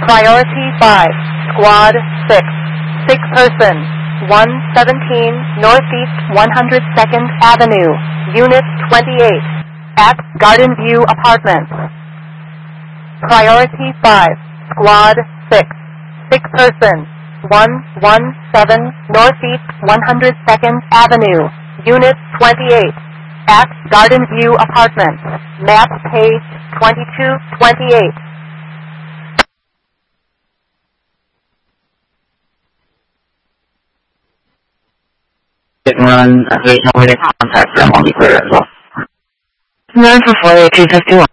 Priority 5, Squad 6, sick person, 117 Northeast 102nd Avenue, Unit 28, at Garden View Apartments. Priority 5, Squad 6, sick person, 117 Northeast 102nd Avenue, Unit 28, at Garden View Apartments, map page 2228. Run occasionally to contact them on the clear as well. 9 for 48 251.